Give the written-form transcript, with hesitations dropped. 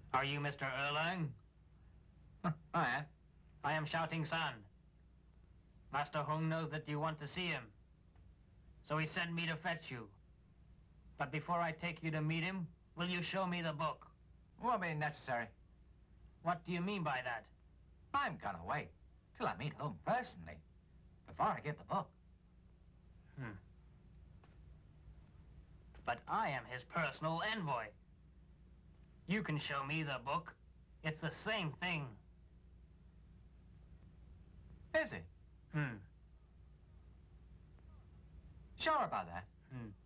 Are you Mr. Erlang? I am. I am Shouting Sun. Master Hung knows that you want to see him. So he sent me to fetch you. But before I take you to meet him, will you show me the book? Won't be necessary. What do you mean by that? I'm gonna wait till I meet Hung personally before I give the book. But I am his personal envoy. You can show me the book. It's the same thing. Is it? Sure about that?